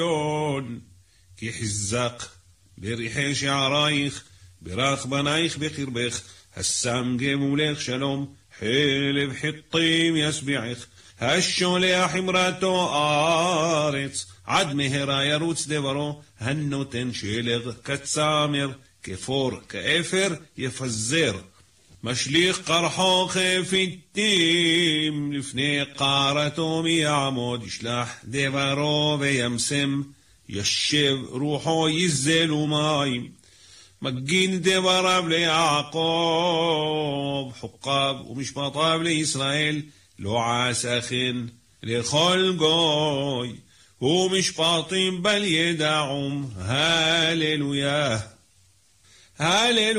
כי חזק בריחי שערייך, ברך בנייך בקרבך, השם גמולך שלום, חלב חיטים ישביעך, השולח אמרתו ארץ, עד מהרה ירוץ דברו, הנותן שלג כצמר, כפור כאפר יפזר. משליך קרחו חפיתים, לפני קרתו מי יעמוד, ישלח דברו וימסם, ישב רוחו יזל ומים. מגין דבריו ליעקב, חוקיו ומשפטיו לישראל, לא עסכן לכל גוי, ומשפטים בל ידעום. הללויה. הללויה.